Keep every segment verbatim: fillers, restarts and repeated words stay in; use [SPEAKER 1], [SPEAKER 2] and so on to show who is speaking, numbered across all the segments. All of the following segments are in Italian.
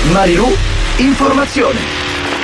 [SPEAKER 1] Marilù Informazione.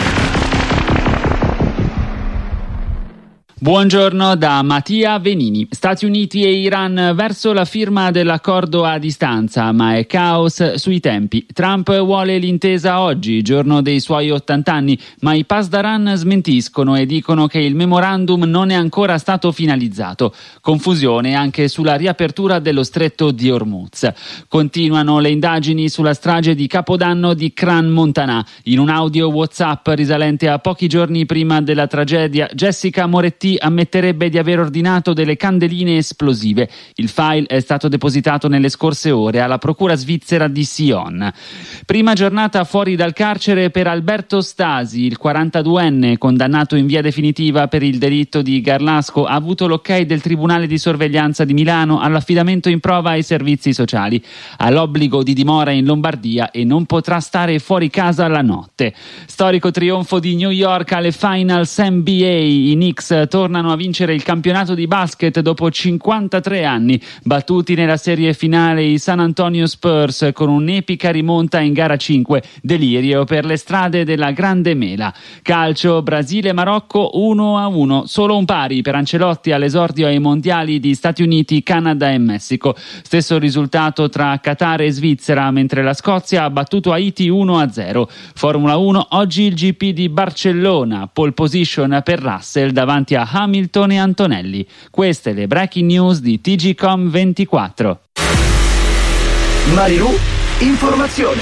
[SPEAKER 2] Buongiorno da Mattia Venini. Stati Uniti e Iran verso la firma dell'accordo a distanza, ma è caos sui tempi. Trump vuole l'intesa oggi, giorno dei suoi ottanta anni, ma i Pasdaran smentiscono e dicono che il memorandum non è ancora stato finalizzato. Confusione anche sulla riapertura dello stretto di Hormuz. Continuano le indagini sulla strage di Capodanno di Crans-Montana. In un audio WhatsApp risalente a pochi giorni prima della tragedia, Jessica Moretti ammetterebbe di aver ordinato delle candeline esplosive. Il file è stato depositato nelle scorse ore alla procura svizzera di Sion. Prima giornata fuori dal carcere per Alberto Stasi, il quarantaduenne condannato in via definitiva per il delitto di Garlasco ha avuto l'ok del Tribunale di Sorveglianza di Milano all'affidamento in prova ai servizi sociali. Ha l'obbligo di dimora in Lombardia e non potrà stare fuori casa la notte. Storico trionfo di New York alle Finals N B A. I Knicks tornano a vincere il campionato di basket dopo cinquantatré anni. Battuti nella serie finale i San Antonio Spurs con un'epica rimonta in gara cinque. Delirio per le strade della Grande Mela. Calcio, Brasile-Marocco uno a uno. Solo un pari per Ancelotti all'esordio ai mondiali di Stati Uniti, Canada e Messico. Stesso risultato tra Qatar e Svizzera, mentre la Scozia ha battuto Haiti uno a zero. Formula uno, oggi il G P di Barcellona. Pole position per Russell davanti a Hamilton e Antonelli. Queste le breaking news di T G Com ventiquattro.
[SPEAKER 1] Marilù Informazione.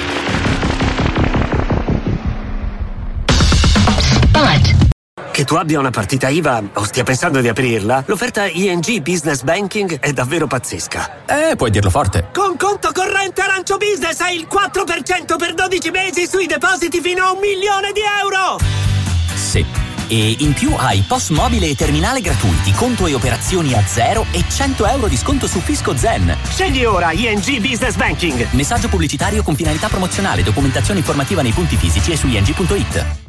[SPEAKER 3] Che tu abbia una partita I V A o stia pensando di aprirla, l'offerta I N G Business Banking è davvero pazzesca.
[SPEAKER 4] Eh, puoi dirlo forte.
[SPEAKER 3] Con conto corrente Arancio Business hai il quattro per cento per dodici mesi sui depositi fino a un milione di euro!
[SPEAKER 4] Sì. E in più hai P O S mobile e terminale gratuiti, conto e operazioni a zero e cento euro di sconto su Fisco Zen.
[SPEAKER 3] Scegli ora I N G Business Banking.
[SPEAKER 4] Messaggio pubblicitario con finalità promozionale, documentazione informativa nei punti fisici e su i n g punto i t.